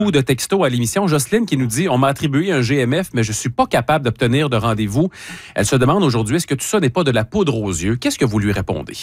de textos à l'émission. Jocelyne qui nous dit « On m'a attribué un GMF, mais je ne suis pas capable d'obtenir de rendez-vous. » Elle se demande aujourd'hui, est-ce que tout ça n'est pas de la poudre aux yeux? Qu'est-ce que vous lui répondez?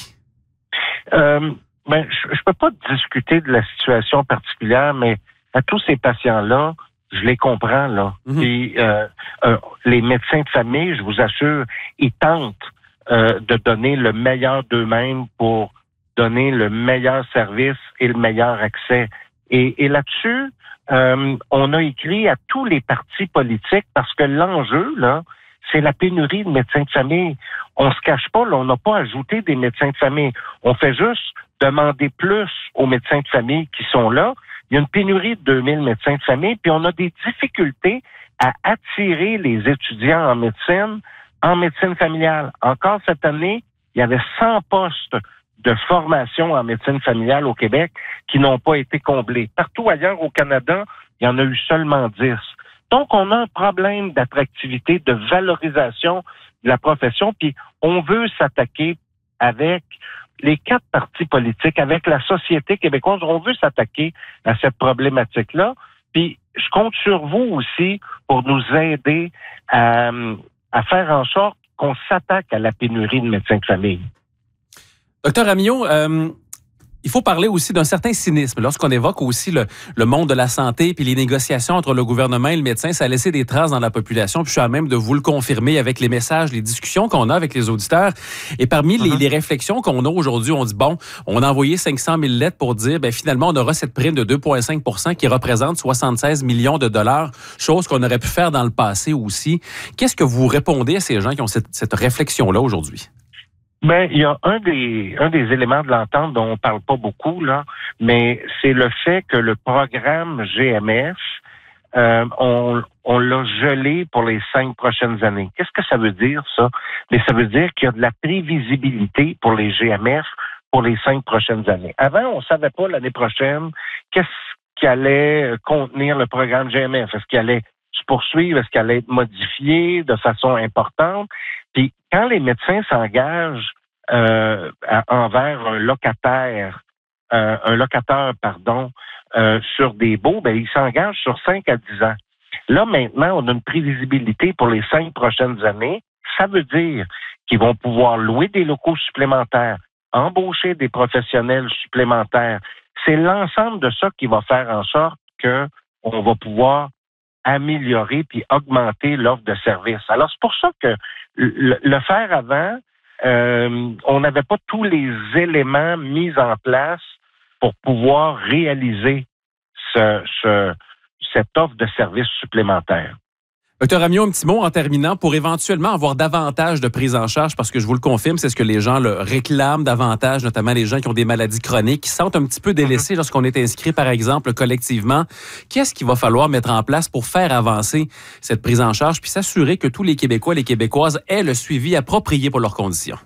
Je peux pas discuter de la situation particulière, mais à tous ces patients-là, je les comprends, là. Puis, les médecins de famille, je vous assure, ils tentent de donner le meilleur d'eux-mêmes pour donner le meilleur service et le meilleur accès. Et là-dessus, on a écrit à tous les partis politiques parce que l'enjeu, là, c'est la pénurie de médecins de famille. On se cache pas, là, on n'a pas ajouté des médecins de famille. On fait juste demander plus aux médecins de famille qui sont là. Il y a une pénurie de 2000 médecins de famille, puis on a des difficultés à attirer les étudiants en médecine familiale. Encore cette année, il y avait 100 postes de formation en médecine familiale au Québec qui n'ont pas été comblés. Partout ailleurs au Canada, il y en a eu seulement 10. Donc, on a un problème d'attractivité, de valorisation de la profession, puis on veut s'attaquer avec les 4 partis politiques, avec la société québécoise, on veut s'attaquer à cette problématique-là. Puis, je compte sur vous aussi pour nous aider à faire en sorte qu'on s'attaque à la pénurie de médecins de famille. Docteur Amyot, il faut parler aussi d'un certain cynisme. Lorsqu'on évoque aussi le monde de la santé puis les négociations entre le gouvernement et le médecin, ça a laissé des traces dans la population. Puis je suis à même de vous le confirmer avec les messages, les discussions qu'on a avec les auditeurs. Et parmi les réflexions qu'on a aujourd'hui, on dit, bon, on a envoyé 500 000 lettres pour dire, finalement, on aura cette prime de 2,5 % qui représente 76 millions de dollars, chose qu'on aurait pu faire dans le passé aussi. Qu'est-ce que vous répondez à ces gens qui ont cette réflexion-là aujourd'hui? Il y a un des éléments de l'entente dont on parle pas beaucoup, là, mais c'est le fait que le programme GMF, on l'a gelé pour les 5 prochaines années. Qu'est-ce que ça veut dire, ça? Mais ça veut dire qu'il y a de la prévisibilité pour les GMF pour les 5 prochaines années. Avant, on savait pas l'année prochaine qu'est-ce qui allait contenir le programme GMF. Est-ce qu'il allait se poursuivre? Est-ce qu'il allait être modifié de façon importante? Puis, quand les médecins s'engagent envers un locataire, sur des baux, ils s'engagent sur 5 à 10 ans. Là, maintenant, on a une prévisibilité pour les 5 prochaines années. Ça veut dire qu'ils vont pouvoir louer des locaux supplémentaires, embaucher des professionnels supplémentaires. C'est l'ensemble de ça qui va faire en sorte qu'on va pouvoir améliorer puis augmenter l'offre de services. Alors, c'est pour ça que le faire avant, on n'avait pas tous les éléments mis en place pour pouvoir réaliser cette offre de services supplémentaires. Docteur Amyot, un petit mot en terminant pour éventuellement avoir davantage de prise en charge, parce que je vous le confirme, c'est ce que les gens le réclament davantage, notamment les gens qui ont des maladies chroniques, qui se sentent un petit peu délaissés lorsqu'on est inscrit, par exemple, collectivement. Qu'est-ce qu'il va falloir mettre en place pour faire avancer cette prise en charge puis s'assurer que tous les Québécois et les Québécoises aient le suivi approprié pour leurs conditions?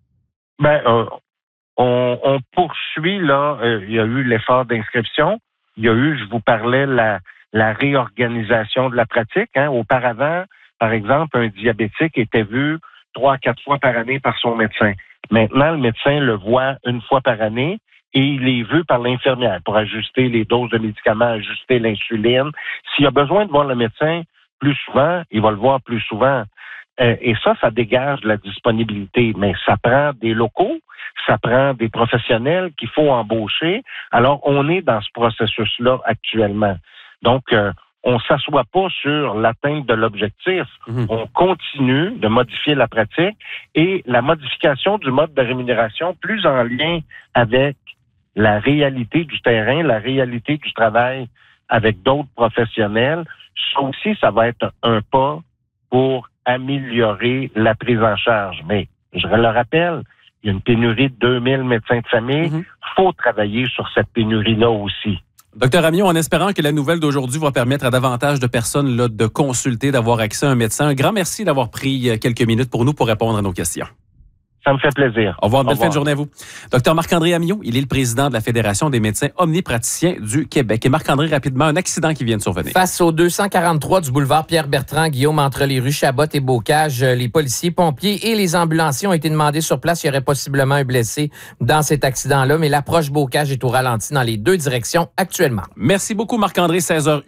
On poursuit, là, il y a eu l'effort d'inscription, il y a eu, je vous parlais, la réorganisation de la pratique. Auparavant, par exemple, un diabétique était vu 3 à 4 fois par année par son médecin. Maintenant, le médecin le voit 1 fois par année et il est vu par l'infirmière pour ajuster les doses de médicaments, ajuster l'insuline. S'il a besoin de voir le médecin plus souvent, il va le voir plus souvent. Et ça dégage de la disponibilité. Mais ça prend des locaux, ça prend des professionnels qu'il faut embaucher. Alors, on est dans ce processus-là actuellement. Donc, on ne s'assoit pas sur l'atteinte de l'objectif. On continue de modifier la pratique et la modification du mode de rémunération plus en lien avec la réalité du terrain, la réalité du travail avec d'autres professionnels. Ça aussi, ça va être un pas pour améliorer la prise en charge. Mais, je le rappelle, il y a une pénurie de 2000 médecins de famille. Il faut travailler sur cette pénurie-là aussi. Docteur Amyot, en espérant que la nouvelle d'aujourd'hui va permettre à davantage de personnes là, de consulter, d'avoir accès à un médecin, un grand merci d'avoir pris quelques minutes pour nous pour répondre à nos questions. Ça me fait plaisir. Au revoir. Belle fin de journée à vous. Docteur Marc-André Amyot, il est le président de la Fédération des médecins omnipraticiens du Québec. Et Marc-André, rapidement, un accident qui vient de survenir. Face au 243 du boulevard Pierre-Bertrand, Guillaume, entre les rues Chabot et Bocage, les policiers, pompiers et les ambulanciers ont été demandés sur place. Il y aurait possiblement un blessé dans cet accident-là, mais l'approche Bocage est au ralenti dans les 2 directions actuellement. Merci beaucoup, Marc-André. 16h01.